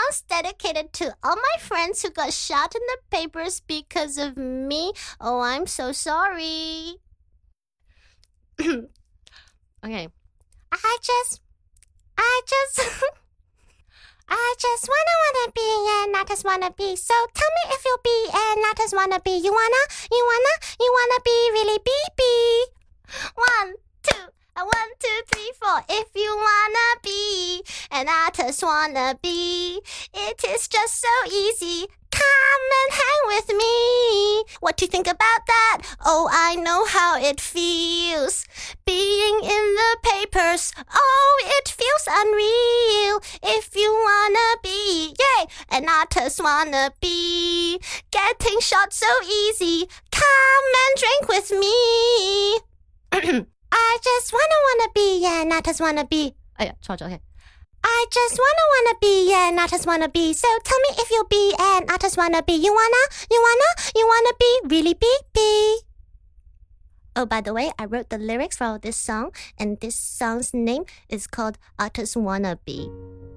song's dedicated to all my friends who got shot in the papers because of me. Oh, I'm so sorry. Okay. I just wanna be and I just wanna be. So tell me if you'll be and I just wanna be. You wanna be really be. 1, 2, 1, 2, 3, 4. If you wanna be and I just wanna be, it is just so easy. Come and hang with me. What do you think about that? Oh, I know how it feels. Being in the papers, oh, it feels unreal. If you wanna be, yay, and I just wanna be. Getting shot so easy. Come and drink with me. I just wanna be, yeah, and I just wanna be. Oh yeah, okay. I just wanna be, yeah, and I just wanna be. So tell me if you'll be, and I just wanna be. You wanna be really be. Oh, by the way, I wrote the lyrics for this song, and this song's name is called I Just Wanna Be.